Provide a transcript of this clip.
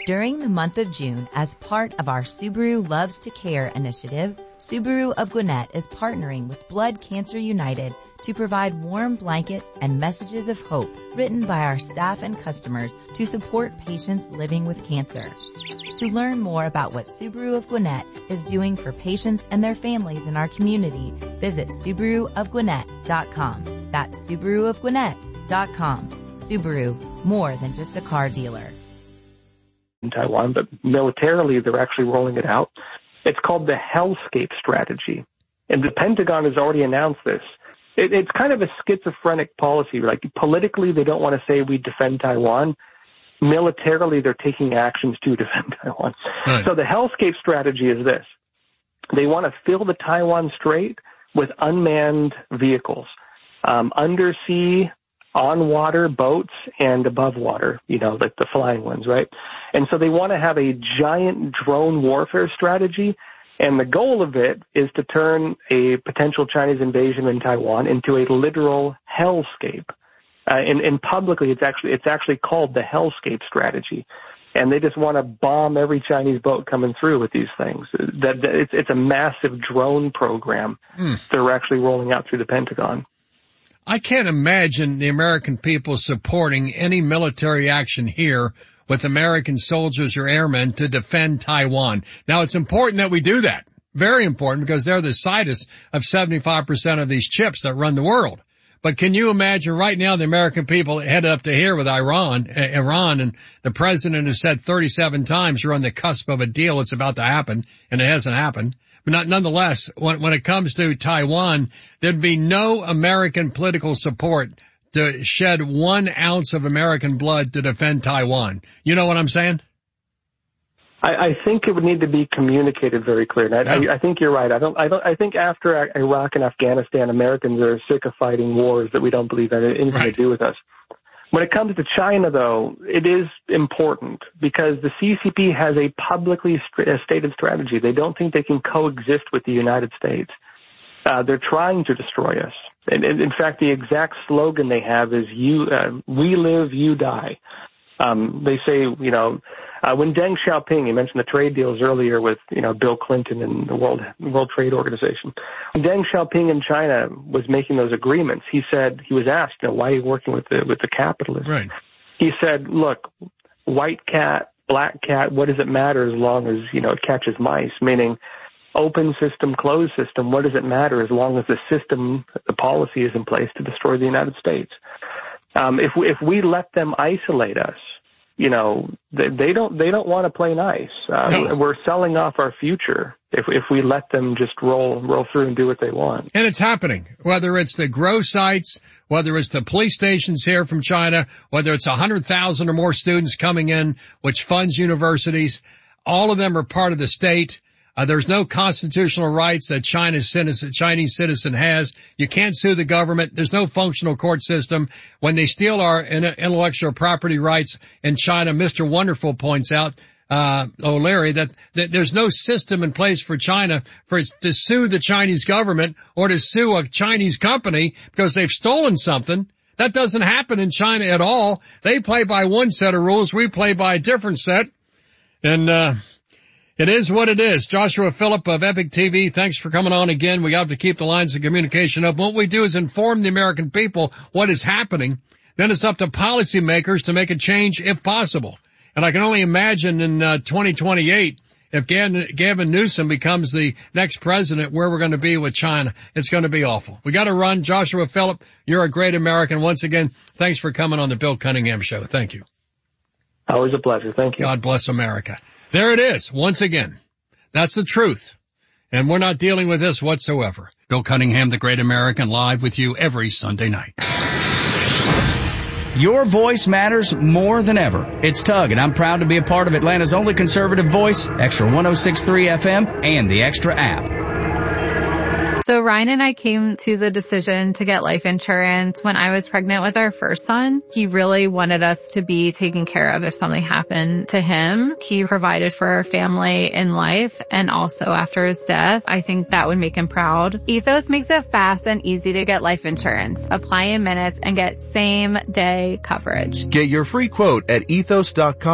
During the month of June, as part of our Subaru Loves to Care initiative, Subaru of Gwinnett is partnering with Blood Cancer United to provide warm blankets and messages of hope written by our staff and customers to support patients living with cancer. To learn more about what Subaru of Gwinnett is doing for patients and their families in our community, visit SubaruofGwinnett.com. That's SubaruofGwinnett.com. Subaru, more than just a car dealer. In Taiwan, but militarily they're actually rolling it out. It's called the Hellscape strategy. And the Pentagon has already announced this. It's kind of a schizophrenic policy. Like politically, they don't want to say we defend Taiwan. Militarily, they're taking actions to defend Taiwan. Right. So the Hellscape strategy is this. They want to fill the Taiwan Strait with unmanned vehicles, undersea, on-water boats, and above water, like the flying ones, right? And so they want to have a giant drone warfare strategy, and the goal of it is to turn a potential Chinese invasion in Taiwan into a literal hellscape. And publicly, it's actually called the Hellscape strategy. And they just want to bomb every Chinese boat coming through with these things. It's a massive drone program they're actually rolling out through the Pentagon. I can't imagine the American people supporting any military action here with American soldiers or airmen to defend Taiwan. Now, it's important that we do that. Very important, because they're the situs of 75% of these chips that run the world. But can you imagine right now the American people headed up to here with Iran, and the president has said 37 times you're on the cusp of a deal. It's about to happen, and it hasn't happened. But nonetheless, when it comes to Taiwan, there'd be no American political support to shed 1 ounce of American blood to defend Taiwan. You know what I'm saying? I think it would need to be communicated very clearly. I think you're right. I think after Iraq and Afghanistan, Americans are sick of fighting wars that we don't believe have anything to do with us. When it comes to China, though, it is important because the CCP has a publicly stated strategy. They don't think they can coexist with the United States. They're trying to destroy us. And in fact, the exact slogan they have is we live, you die. They say, when Deng Xiaoping, you mentioned the trade deals earlier with, Bill Clinton and the World Trade Organization. When Deng Xiaoping in China was making those agreements, he was asked, why are you working with the capitalists? Right. He said, look, white cat, black cat, what does it matter as long as, it catches mice? Meaning open system, closed system, what does it matter as long as the system, the policy is in place to destroy the United States? If we let them isolate us, they don't want to play nice. No. We're selling off our future if we let them just roll through and do what they want. And it's happening, whether it's the grow sites, whether it's the police stations here from China, whether it's 100,000 or more students coming in, which funds universities. All of them are part of the state. There's no constitutional rights that Chinese citizen has. You can't sue the government. There's no functional court system. When they steal our intellectual property rights in China, Mr. Wonderful points out, O'Leary, that there's no system in place for China to sue the Chinese government or to sue a Chinese company because they've stolen something. That doesn't happen in China at all. They play by one set of rules. We play by a different set. And, it is what it is. Joshua Phillip of Epic TV, thanks for coming on again. We have to keep the lines of communication up. What we do is inform the American people what is happening. Then it's up to policymakers to make a change if possible. And I can only imagine in 2028, if Gavin Newsom becomes the next president, where we're going to be with China. It's going to be awful. We got to run. Joshua Phillip, you're a great American. Once again, thanks for coming on the Bill Cunningham Show. Thank you. Always a pleasure. Thank you. God bless America. There it is, once again. That's the truth. And we're not dealing with this whatsoever. Bill Cunningham, the Great American, live with you every Sunday night. Your voice matters more than ever. It's Tug, and I'm proud to be a part of Atlanta's only conservative voice, Extra 106.3 FM, and the Extra app. So Ryan and I came to the decision to get life insurance when I was pregnant with our first son. He really wanted us to be taken care of if something happened to him. He provided for our family in life and also after his death. I think that would make him proud. Ethos makes it fast and easy to get life insurance. Apply in minutes and get same-day coverage. Get your free quote at ethos.com.